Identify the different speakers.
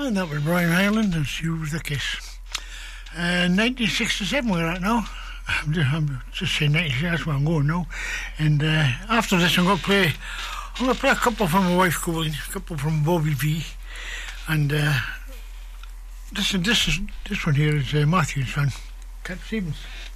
Speaker 1: And that was Brian Hyland and She Was the Kiss. 1967 we're at now. I'm just saying 96, that's where I'm going now. And after this I'm going to play a couple from my wife Colleen, a couple from Bobby V. And this one here is Matthew's son, Cat Stevens.